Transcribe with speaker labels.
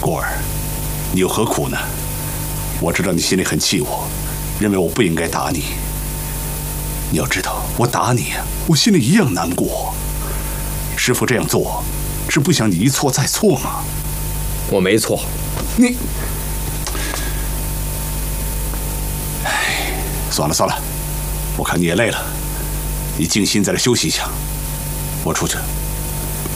Speaker 1: 果儿，你有何苦呢？我知道你心里很气我，认为我不应该打你。你要知道，我打你，我心里一样难过。师父这样做，是不想你一错再错吗？
Speaker 2: 我没错。
Speaker 1: 你，哎，算了算了，我看你也累了，你静心在这休息一下。我出去。